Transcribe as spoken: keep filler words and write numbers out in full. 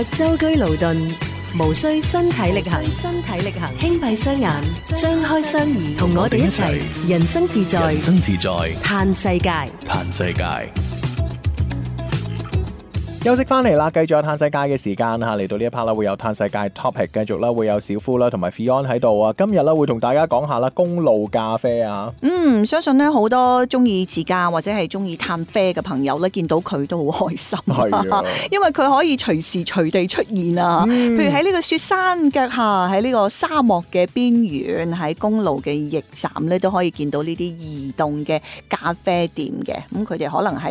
舟車勞頓，無需身體力行，身體力行，輕閉雙眼，張開雙耳，同我哋一齊人生自在， 人生自在， 嘆世界， 嘆世界。 休息翻嚟啦，繼續有嘆世界嘅時間吓，嚟到呢一 part 啦，會有嘆世界 topic， 繼續啦，會有小夫啦同埋 Fion 喺度啊。今日咧會同大家講下啦，公路咖啡啊。 嗯，相信咧好多中意自駕或者係中意嘆啡嘅朋友咧，見到佢都好開心。 係啊， 因為佢可以隨時隨地出現啊。嗯、譬如喺呢個雪山腳下，喺呢個沙漠嘅邊緣，喺公路嘅驛站咧，都可以見到呢啲移動嘅咖啡店嘅。咁佢哋可能喺